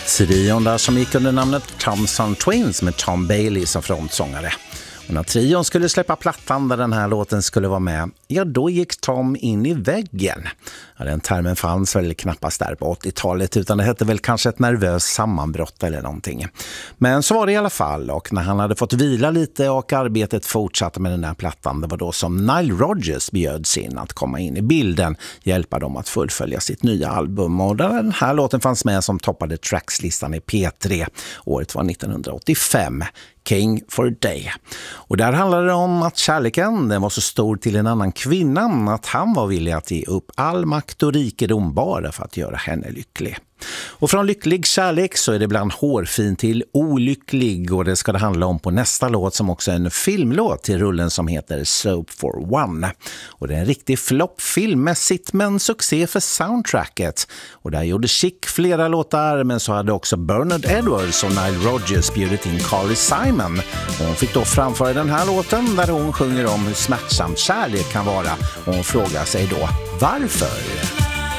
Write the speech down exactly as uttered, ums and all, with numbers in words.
Trion där som gick under namnet Thompson Twins med Tom Bailey som frontsångare. Och när trion skulle släppa plattan där den här låten skulle vara med, ja då gick Tom in i väggen. Ja, den termen fanns väl knappast där på åttiotalet utan det hette väl kanske ett nervöst sammanbrott eller någonting. Men så var det i alla fall, och när han hade fått vila lite och arbetet fortsatte med den här plattan, det var då som Nile Rodgers bjöds in att komma in i bilden, hjälpa dem att fullfölja sitt nya album. Och den här låten fanns med som toppade trackslistan i P tre. Året var nittonhundraåttiofem. King for a Day. Och där handlade det om att kärleken den var så stor till en annan kvinna att han var villig att ge upp all makt och rikedom bara för att göra henne lycklig. Och från lycklig kärlek så är det ibland hårfin till olycklig, och det ska det handla om på nästa låt som också är en filmlåt till rullen som heter Soap for One. Och det är en riktig flopp filmmässigt men succé för soundtracket. Och där gjorde Chic flera låtar, men så hade också Bernard Edwards och Nile Rodgers bjudit in Carly Simon. Och hon fick då framföra den här låten där hon sjunger om hur smärtsamt kärlek kan vara, och hon frågar sig då varför.